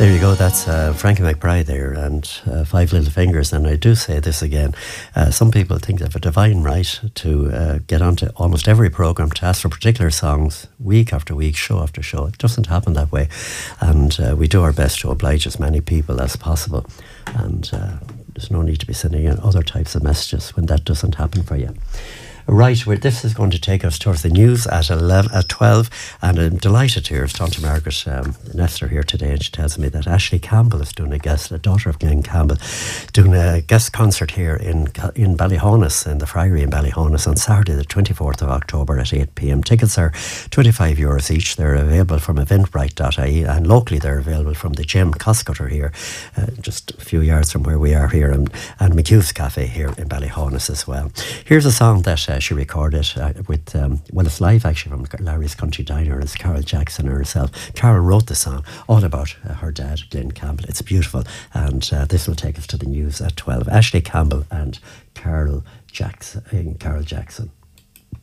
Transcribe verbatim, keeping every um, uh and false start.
There you go, that's uh, Frankie McBride there and uh, Five Little Fingers. And I do say this again, uh, some people think they have a divine right to uh, get onto almost every programme to ask for particular songs week after week, show after show. It doesn't happen that way, and uh, we do our best to oblige as many people as possible, and uh, there's no need to be sending in other types of messages when that doesn't happen for you. Right, well, this is going to take us towards the news at eleven, at twelve, and I'm delighted here. It's Tante Margaret um, Nestor here today, and she tells me that Ashley Campbell is doing a guest, the daughter of Glenn Campbell, doing a guest concert here in in Ballyhonus, in the Friary in Ballyhonus, on Saturday the twenty-fourth of October at eight p m. Tickets are twenty-five euros each. They're available from eventbrite dot I E, and locally they're available from the Gem Coscutter here, uh, just a few yards from where we are here, and, and McHugh's Cafe here in Ballyhonus as well. Here's a song that uh, she recorded uh, with, um, well, it's live actually from Larry's Country Diner. It's Carol Jackson herself. Carol wrote the song all about uh, her dad, Glenn Campbell. It's beautiful, and uh, this will take us to the news at twelve. Ashley Campbell and Carol Jackson. Uh, Carol Jackson.